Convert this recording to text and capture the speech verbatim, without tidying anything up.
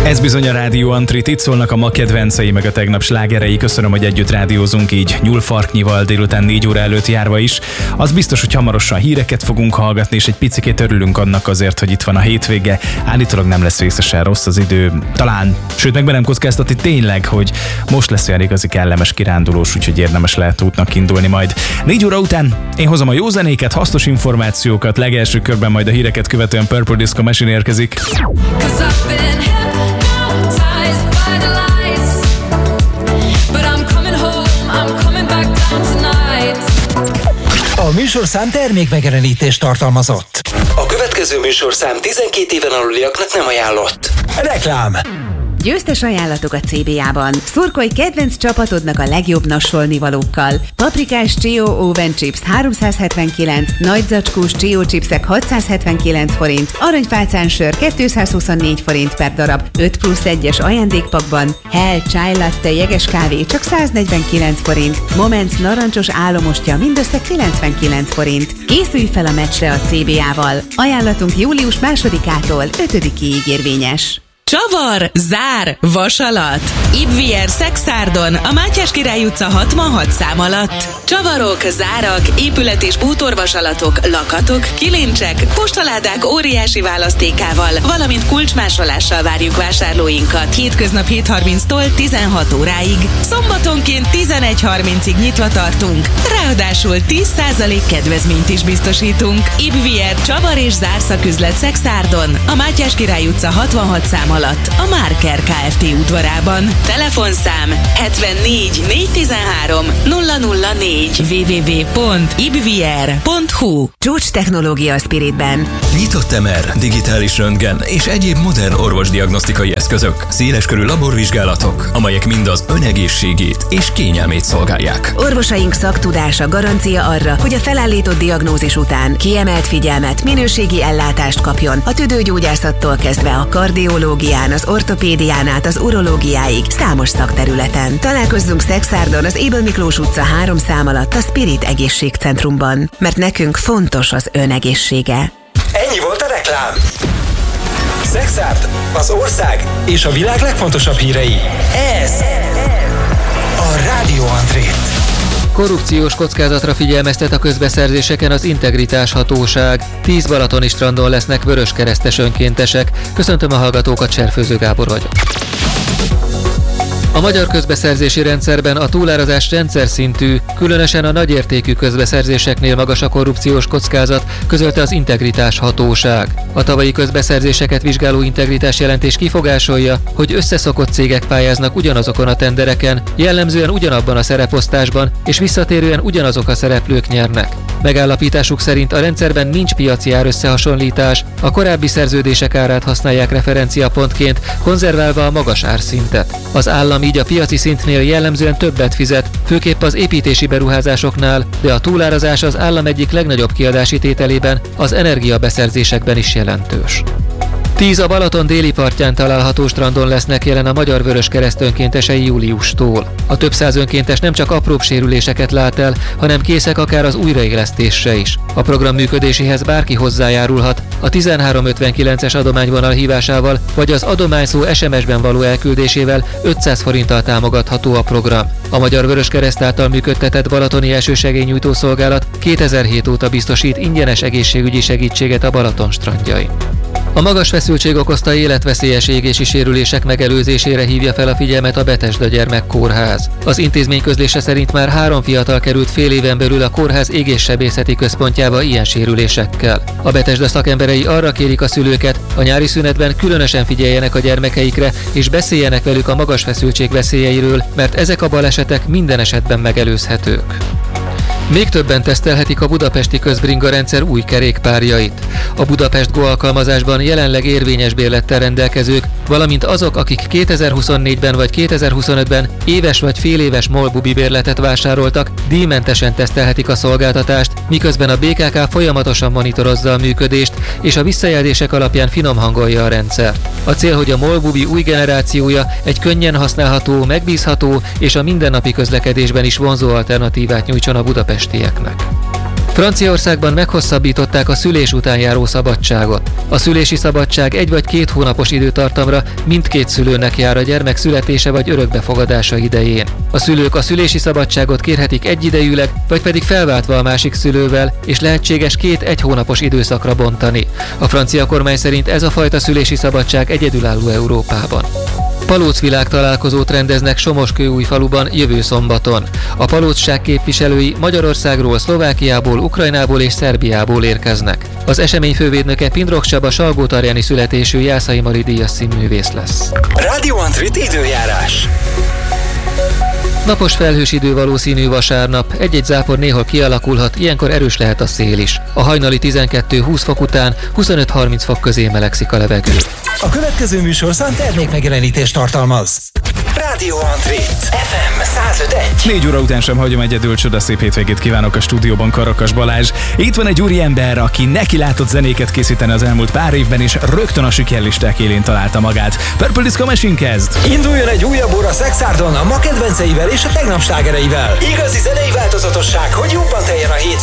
Ez bizony a Rádió Antrit, itt szólnak a ma kedvencei meg a tegnap slágerei. Köszönöm, hogy együtt rádiózunk így nyúlfarknyival délután négy óra előtt járva is. Az biztos, hogy hamarosan híreket fogunk hallgatni, és egy picikét örülünk annak azért, hogy itt van a hétvége. Állítólag nem lesz vészesen rossz az idő. Talán, sőt meg be nem kockáztatni tényleg, hogy most lesz olyan igazi kellemes kirándulós, úgyhogy érdemes lehet útnak indulni majd. Négy óra után én hozom a jó zenéket, hasznos információkat, legelső körben majd a híreket követően Purple Disco Machine érkezik. A műsorszám termékmegjelenítést tartalmazott. A következő műsorszám tizenkét éven aluliaknak nem ajánlott. Reklám. Győztes ajánlatok a cé bé á-ban. Szurkolj kedvenc csapatodnak a legjobb nasolnivalókkal. Paprikás Chio Oven Chips háromszázhetvenkilenc, nagy zacskós Chio chipsek hatszázhetvenkilenc forint, aranyfácán sör kétszázhuszonnégy forint per darab, öt plusz egyes ajándékpakban, Hell Chai Latte jeges kávé csak száznegyvenkilenc forint, Moments narancsos álomostja mindössze kilencvenkilenc forint. Készülj fel a meccsre a cé bé á-val. Ajánlatunk július másodikától ötödikéig érvényes. Csavar, zár, vasalat. Ibvier Szexárdon, a Mátyás Király utca hatvanhat szám alatt. Csavarok, zárak, épület- és bútorvasalatok, lakatok, kilincsek, postaládák óriási választékával, valamint kulcsmásolással várjuk vásárlóinkat. Hétköznap hét harminctól tizenhat óráig. Szombatonként tizenegy harmincig nyitva tartunk. Ráadásul tíz százalék kedvezményt is biztosítunk. Ibvier Csavar és zárszaküzlet Szexárdon, a Mátyás Király utca hatvanhat szám alatt, a Márker Kft. Udvarában. Telefonszám hetvennégy négyszáztizenhárom nulla nulla négy double-u double-u double-u pont ibvier pont hu. Csúcs technológia a Spiritben. Nyitott em er, digitális röntgen és egyéb modern orvosdiagnosztikai eszközök, széleskörű laborvizsgálatok, amelyek mind az önegészségét és kényelmét szolgálják. Orvosaink szaktudása garancia arra, hogy a felállított diagnózis után kiemelt figyelmet, minőségi ellátást kapjon a tüdőgyógyászattól kezdve a kardiológián, az ortopédián át az urológiáig számos szakterületen. Találkozzunk Szexárdon az Ébel Miklós utca három szám alatt a Spirit Egészségcentrumban, mert nekünk fontos az ön egészsége. Ennyi volt a reklám. Szexárd, az ország és a világ legfontosabb hírei. Ez a Rádió Antrit. Korrupciós kockázatra figyelmeztet a közbeszerzéseken az Integritás Hatóság. Tíz balatoni strandon lesznek vöröskeresztes önkéntesek. Köszöntöm a hallgatókat, Cserfőző Gábor vagyok. A magyar közbeszerzési rendszerben a túlárazás rendszer szintű, különösen a nagyértékű közbeszerzéseknél magas a korrupciós kockázat, közölte az Integritás Hatóság. A tavalyi közbeszerzéseket vizsgáló integritás jelentés kifogásolja, hogy összeszokott cégek pályáznak ugyanazokon a tendereken, jellemzően ugyanabban a szereposztásban, és visszatérően ugyanazok a szereplők nyernek. Megállapításuk szerint a rendszerben nincs piaci árösszehasonlítás, a korábbi szerződések árát használják referenciapontként, konzerválva a magas árszintet. Az állam így a piaci szintnél jellemzően többet fizet, főképp az építési beruházásoknál, de a túlárazás az állam egyik legnagyobb kiadási tételében, az energiabeszerzésekben is jelentős. Tíz a Balaton déli partján található strandon lesznek jelen a Magyar Vöröskereszt önkéntesei júliustól. A több száz önkéntes nem csak apróbb sérüléseket lát el, hanem készek akár az újraélesztésre is. A program működéséhez bárki hozzájárulhat, a tizenhárom ötvenkilences adományvonal hívásával vagy az adományszó es em es-ben való elküldésével ötszáz forinttal támogatható a program. A Magyar Vöröskereszt által működtetett balatoni elsősegélynyújtó szolgálat kétezer-hét óta biztosít ingyenes egészségügyi segítséget a Balaton strandjain. A magas feszültség okozta életveszélyes égési sérülések megelőzésére hívja fel a figyelmet a Betesda Gyermekkórház. Az intézmény közlése szerint már három fiatal került fél éven belül a kórház égéssebészeti központjába ilyen sérülésekkel. A Betesda szakemberei arra kérik a szülőket, a nyári szünetben különösen figyeljenek a gyermekeikre, és beszéljenek velük a magas feszültség veszélyeiről, mert ezek a balesetek minden esetben megelőzhetők. Még többen tesztelhetik a budapesti közbringa rendszer új kerékpárjait. A Budapest Go alkalmazásban jelenleg érvényes bérlettel rendelkezők, valamint azok, akik kétezer-huszonnégyben vagy kétezer-huszonötben éves vagy féléves MOL-bubi bérletet vásároltak, díjmentesen tesztelhetik a szolgáltatást, miközben a bé ká ká folyamatosan monitorozza a működést, és a visszajelzések alapján finomhangolja a rendszert. A cél, hogy a MOL-bubi új generációja egy könnyen használható, megbízható és a mindennapi közlekedésben is vonzó alternatívát nyújtson a budapestieknek. Franciaországban meghosszabbították a szülés után járó szabadságot. A szülési szabadság egy vagy két hónapos időtartamra mindkét szülőnek jár a gyermek születése vagy örökbefogadása idején. A szülők a szülési szabadságot kérhetik egyidejűleg, vagy pedig felváltva a másik szülővel, és lehetséges két egy hónapos időszakra bontani. A francia kormány szerint ez a fajta szülési szabadság egyedülálló Európában. Palóc világtalálkozót rendeznek Somoskőújfaluban jövő szombaton. A palócság képviselői Magyarországról, Szlovákiából, Ukrajnából és Szerbiából érkeznek. Az esemény fővédnöke Pindrok Csaba salgótarjáni születésű Jászai Mari díjas színművész lesz. Radio Antrit időjárás. Napos felhős idő valószínű vasárnap, egy-egy zápor néhol kialakulhat, ilyenkor erős lehet a szél is. A hajnali tizenkettő-húsz fok után huszonöt-harminc fok közé melegszik a levegő. A következő műsorszám termékmegjelenítést tartalmaz. Radio Antrit ef em száz öt egész egy. Négy óra után sem hagyom egyedül, csodaszép hétvégét kívánok a stúdióban, Karakas Balázs. Itt van egy úriember, aki neki látott zenéket készíteni az elmúlt pár évben, és rögtön a sikerlisták élén találta magát. Purple Disco Machine kezd! Induljon egy újabb óra Szexárdon a ma kedvenceivel és a tegnap slágereivel. Igazi zenei változatosság, hogy jobban teljen a hétfő.